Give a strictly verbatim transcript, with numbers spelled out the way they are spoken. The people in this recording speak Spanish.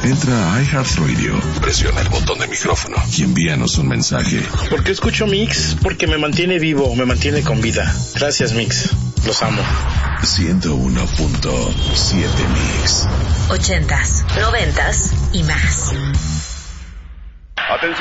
Entra a iHeartRadio, presiona el botón de micrófono y envíanos un mensaje. ¿Por qué escucho Mix? Porque me mantiene vivo, me mantiene con vida. Gracias, Mix. Los amo. ciento uno punto siete Mix. Ochentas, noventas y más. Atención.